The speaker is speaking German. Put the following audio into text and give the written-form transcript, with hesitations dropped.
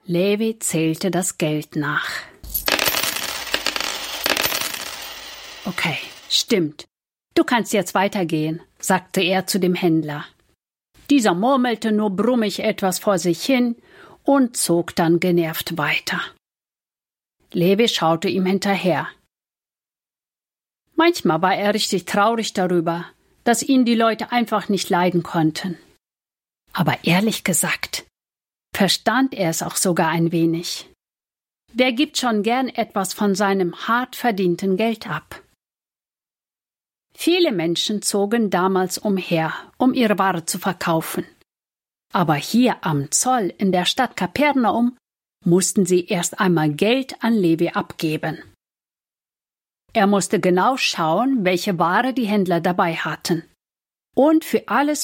Levi zählte das Geld nach. Okay, stimmt. Du kannst jetzt weitergehen, sagte er zu dem Händler. Dieser murmelte nur brummig etwas vor sich hin und zog dann genervt weiter. Levi schaute ihm hinterher. Manchmal war er richtig traurig darüber, dass ihn die Leute einfach nicht leiden konnten. Aber ehrlich gesagt, verstand er es auch sogar ein wenig. Wer gibt schon gern etwas von seinem hart verdienten Geld ab? Viele Menschen zogen damals umher, um ihre Ware zu verkaufen. Aber hier am Zoll in der Stadt Kapernaum mussten sie erst einmal Geld an Levi abgeben. Er musste genau schauen, welche Ware die Händler dabei hatten. Und für alles